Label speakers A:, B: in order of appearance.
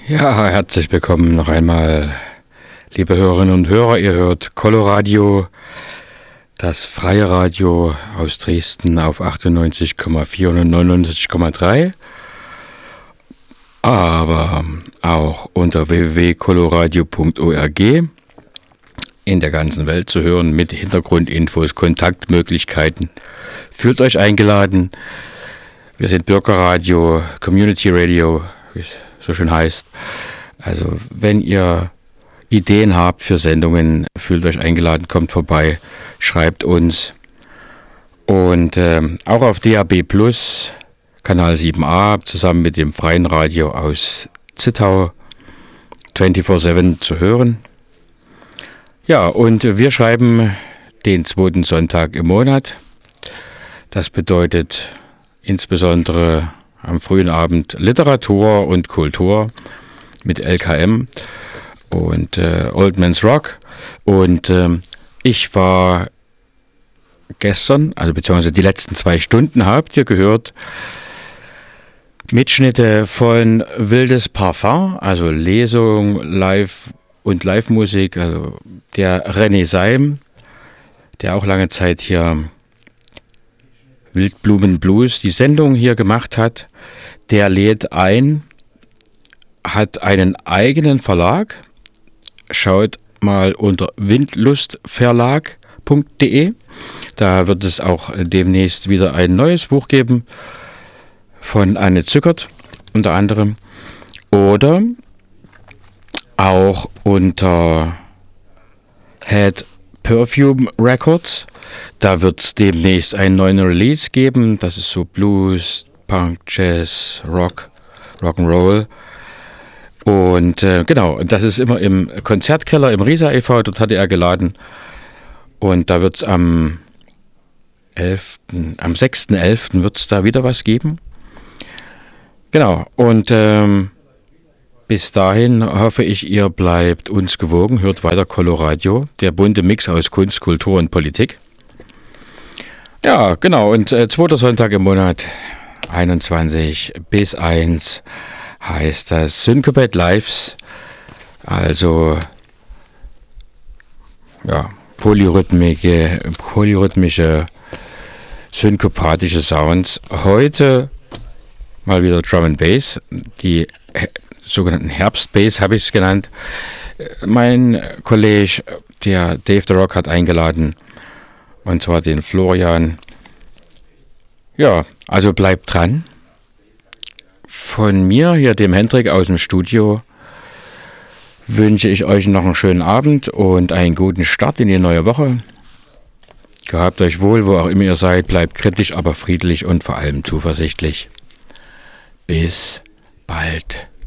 A: Ja, herzlich willkommen noch einmal, liebe Hörerinnen und Hörer. Ihr hört Coloradio, das freie Radio aus Dresden auf 98,4 und 99,3, aber auch unter www.coloradio.org in der ganzen Welt zu hören mit Hintergrundinfos, Kontaktmöglichkeiten. Fühlt euch eingeladen. Wir sind Bürgerradio, Community Radio, wie es so schön heißt. Also wenn ihr Ideen habt für Sendungen, fühlt euch eingeladen, kommt vorbei, schreibt uns. Und auch auf DAB Plus, Kanal 7a, zusammen mit dem freien Radio aus Zittau, 24/7 zu hören. Ja, und wir schreiben den zweiten Sonntag im Monat. Das bedeutet insbesondere am frühen Abend Literatur und Kultur mit LKM und Old Man's Rock. Und ich war gestern, also beziehungsweise die letzten 2 Stunden habt ihr gehört, Mitschnitte von Wildes Parfum, also Lesung, Live und Live-Musik, also der René Seim, der auch lange Zeit hier Wildblumen-Blues die Sendung hier gemacht hat, der lädt ein, hat einen eigenen Verlag, schaut mal unter windlustverlag.de, da wird es auch demnächst wieder ein neues Buch geben von Anne Zückert unter anderem, oder auch unter Head Perfume Records. Da wird es demnächst einen neuen Release geben. Das ist so Blues, Punk, Jazz, Rock, Rock'n'Roll. Und genau, das ist immer im Konzertkeller im Riesa e.V., dort hatte er geladen. Und da wird es am 6.11. wird es da wieder was geben. Genau, und bis dahin hoffe ich, ihr bleibt uns gewogen, hört weiter Coloradio, der bunte Mix aus Kunst, Kultur und Politik. Ja, genau, und zweiter Sonntag im Monat, 21 bis 1, heißt das Syncopate Lives, also ja, polyrhythmische, synkopatische Sounds. Heute mal wieder Drum and Bass, die sogenannten Herbstbass habe ich es genannt. Mein Kollege, der Dave the Rock, hat eingeladen, und zwar den Florian. Ja, also bleibt dran. Von mir, hier dem Hendrik aus dem Studio, wünsche ich euch noch einen schönen Abend und einen guten Start in die neue Woche. Gehabt euch wohl, wo auch immer ihr seid, bleibt kritisch, aber friedlich und vor allem zuversichtlich. Bis bald.